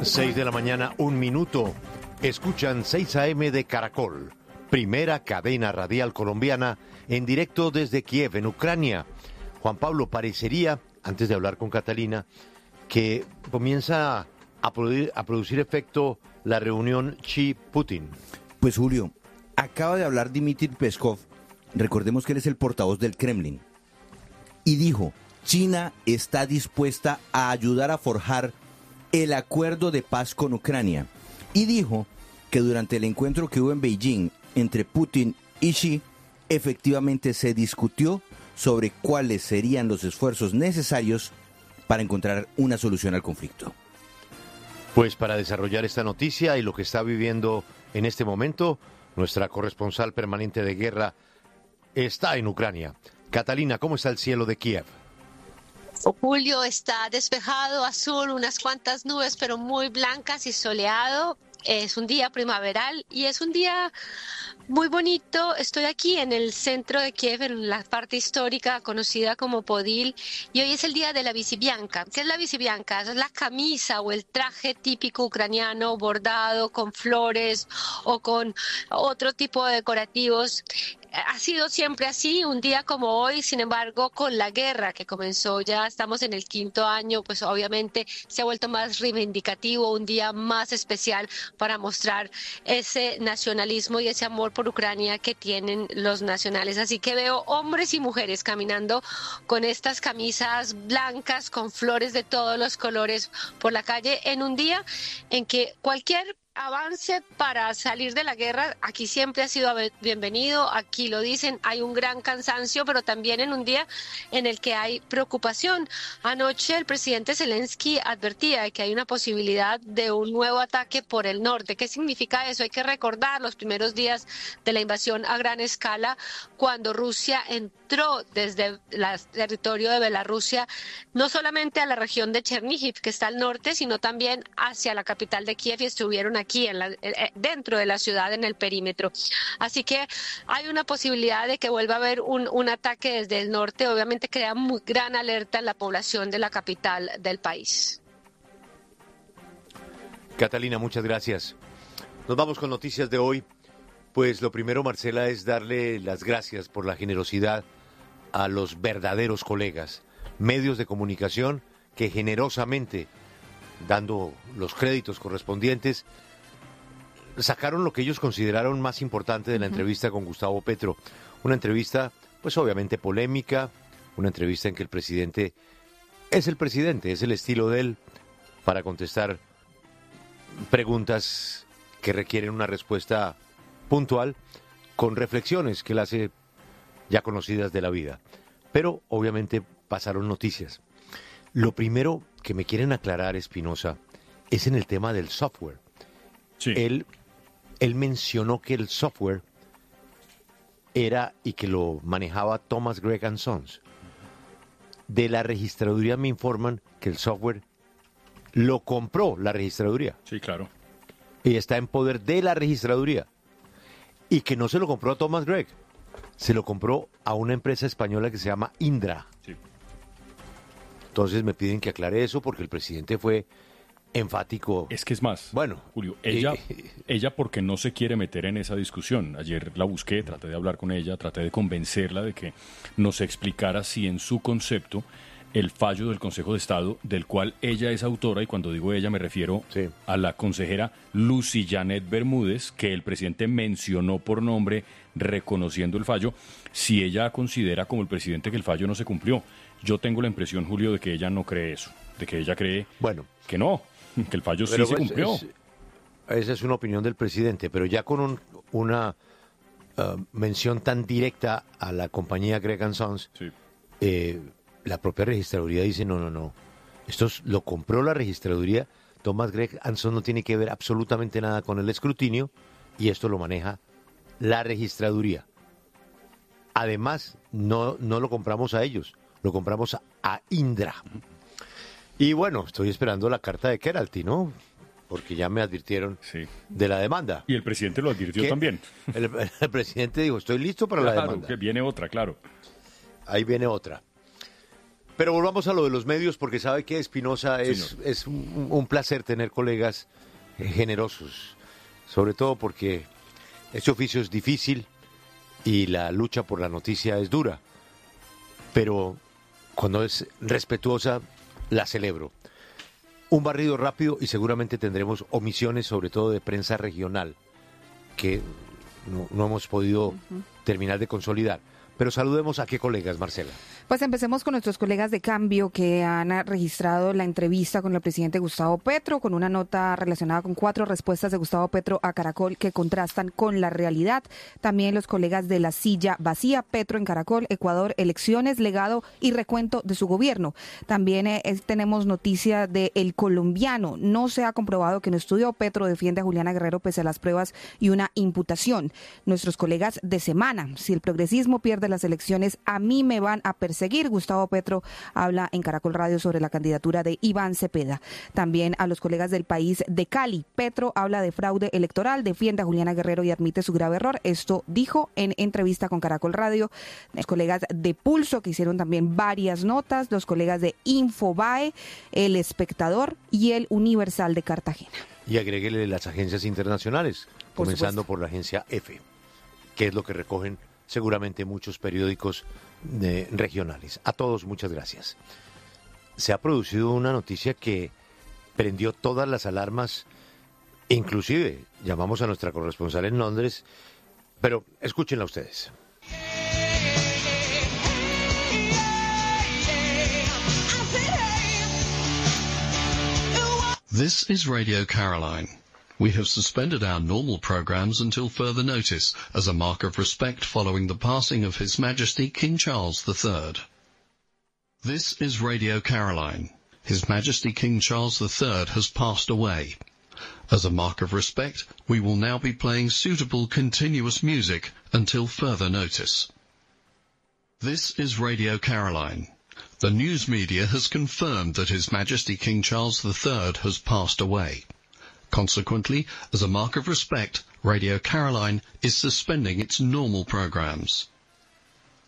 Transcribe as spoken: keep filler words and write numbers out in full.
seis de la mañana, un minuto. Escuchan seis a eme de Caracol, primera cadena radial colombiana, en directo desde Kiev, en Ucrania. Juan Pablo, parecería, antes de hablar con Catalina, que comienza a, produ- a producir efecto la reunión Xi-Putin. Pues Julio, acaba de hablar Dmitry Peskov, recordemos que él es el portavoz del Kremlin, y dijo, China está dispuesta a ayudar a forjar el acuerdo de paz con Ucrania, y dijo que durante el encuentro que hubo en Beijing entre Putin y Xi, efectivamente se discutió sobre cuáles serían los esfuerzos necesarios para encontrar una solución al conflicto. Pues para desarrollar esta noticia y lo que está viviendo en este momento, nuestra corresponsal permanente de guerra está en Ucrania. Catalina, ¿cómo está el cielo de Kiev? Julio, está despejado, azul, unas cuantas nubes, pero muy blancas y soleado. Es un día primaveral y es un día muy bonito. Estoy aquí en el centro de Kiev, en la parte histórica conocida como Podil, y hoy es el día de la Visibianca. ¿Qué es la Visibianca? Es la camisa o el traje típico ucraniano bordado con flores o con otro tipo de decorativos. Ha sido siempre así, un día como hoy, sin embargo, con la guerra que comenzó, ya estamos en el quinto año, pues obviamente se ha vuelto más reivindicativo, un día más especial para mostrar ese nacionalismo y ese amor por Ucrania que tienen los nacionales. Así que veo hombres y mujeres caminando con estas camisas blancas, con flores de todos los colores por la calle, en un día en que cualquier avance para salir de la guerra aquí siempre ha sido bienvenido. Aquí lo dicen, hay un gran cansancio, pero también en un día en el que hay preocupación. Anoche el presidente Zelensky advertía de que hay una posibilidad de un nuevo ataque por el norte. ¿Qué significa eso? Hay que recordar los primeros días de la invasión a gran escala, cuando Rusia entró desde el territorio de Bielorrusia, no solamente a la región de Cherníhiv, que está al norte, sino también hacia la capital de Kiev, y estuvieron aquí en la, dentro de la ciudad, en el perímetro. Así que hay una posibilidad de que vuelva a haber un, un ataque desde el norte. Obviamente crea muy gran alerta en la población de la capital del país. Catalina, muchas gracias. Nos vamos con noticias de hoy. Pues lo primero, Marcela, es darle las gracias por la generosidad a los verdaderos colegas, medios de comunicación que generosamente, dando los créditos correspondientes, sacaron lo que ellos consideraron más importante de la entrevista con Gustavo Petro. Una entrevista, pues obviamente polémica, una entrevista en que el presidente es el presidente, es el estilo de él para contestar preguntas que requieren una respuesta puntual, con reflexiones que él hace ya conocidas de la vida. Pero obviamente pasaron noticias. Lo primero que me quieren aclarar, Espinosa, es en el tema del software. Sí. Él, él mencionó que el software era y que lo manejaba Thomas Gregg and Sons. De la registraduría me informan que el software lo compró la registraduría. Sí, claro. Y está en poder de la registraduría. Y que no se lo compró a Thomas Gregg, se lo compró a una empresa española que se llama Indra. Sí. Entonces me piden que aclare eso porque el presidente fue enfático. Es que es más, bueno, Julio, ella, eh, ella porque no se quiere meter en esa discusión. Ayer la busqué, traté de hablar con ella, traté de convencerla de que nos explicara si en su concepto el fallo del Consejo de Estado, del cual ella es autora, y cuando digo ella me refiero sí. a la consejera Lucy Janet Bermúdez, que el presidente mencionó por nombre reconociendo el fallo, si ella considera como el presidente que el fallo no se cumplió. Yo tengo la impresión, Julio, de que ella no cree eso, de que ella cree bueno, que no, que el fallo pero sí se pues, cumplió. Es, esa es una opinión del presidente, pero ya con un, una uh, mención tan directa a la compañía Gregg and Sons, Sí. eh, la propia registraduría dice, no, no, no, esto es, lo compró la registraduría, Thomas Gregg and Sons no tiene que ver absolutamente nada con el escrutinio y esto lo maneja la registraduría. Además, no, no lo compramos a ellos, lo compramos a, a Indra. Y bueno, estoy esperando la carta de Keralty, ¿no? Porque ya me advirtieron Sí. de la demanda. Y el presidente lo advirtió ¿Qué? también. El, el presidente dijo, estoy listo para Claro, la demanda. que viene otra, claro. Ahí viene otra. Pero volvamos a lo de los medios, porque sabe que Espinosa es, es un, un placer tener colegas eh, generosos, sobre todo porque este oficio es difícil y la lucha por la noticia es dura, pero cuando es respetuosa la celebro. Un barrido rápido y seguramente tendremos omisiones, sobre todo de prensa regional, que no, no hemos podido uh-huh. terminar de consolidar. Pero saludemos a qué colegas, Marcela. Pues empecemos con nuestros colegas de Cambio que han registrado la entrevista con el presidente Gustavo Petro, con una nota relacionada con cuatro respuestas de Gustavo Petro a Caracol que contrastan con la realidad. También los colegas de La Silla Vacía, Petro en Caracol, Ecuador, elecciones, legado y recuento de su gobierno. También eh, tenemos noticia de El Colombiano. No se ha comprobado que no estudió. Petro defiende a Juliana Guerrero pese a las pruebas y una imputación. Nuestros colegas de Semana, si el progresismo pierde las elecciones, a mí me van a perseguir. Gustavo Petro habla en Caracol Radio sobre la candidatura de Iván Cepeda. También a los colegas del País de Cali, Petro habla de fraude electoral, defiende a Juliana Guerrero y admite su grave error. Esto dijo en entrevista con Caracol Radio. Los colegas de Pulso, que hicieron también varias notas, los colegas de Infobae, El Espectador y El Universal de Cartagena. Y agréguele las agencias internacionales, por comenzando supuesto. por la agencia EFE, que es lo que recogen seguramente muchos periódicos eh, regionales. A todos, muchas gracias. Se ha producido una noticia que prendió todas las alarmas, inclusive llamamos a nuestra corresponsal en Londres, pero escúchenla ustedes. This is Radio Caroline. We have suspended our normal programs until further notice, as a mark of respect following the passing of His Majesty King Charles the Third. This is Radio Caroline. His Majesty King Charles the Third has passed away. As a mark of respect, we will now be playing suitable continuous music until further notice. This is Radio Caroline. The news media has confirmed that His Majesty King Charles the Third has passed away. Consequently, as a mark of respect, Radio Caroline is suspending its normal programs.